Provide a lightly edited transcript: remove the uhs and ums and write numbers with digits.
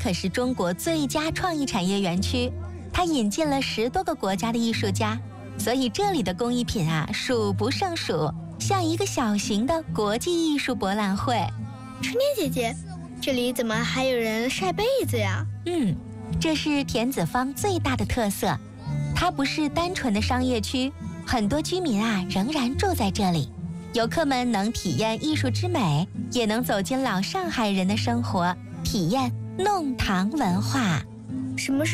可是中国最佳创意产业园区，它引进了10多个国家的艺术家，所以这里的工艺品啊数不胜数，像一个小型的国际艺术博览会。 春天姐姐，这里怎么还有人晒被子呀？ 这是田子坊最大的特色，它不是单纯的商业区，很多居民啊仍然住在这里。游客们能体验艺术之美，也能走进老上海人的生活，体验弄堂文化。 什么是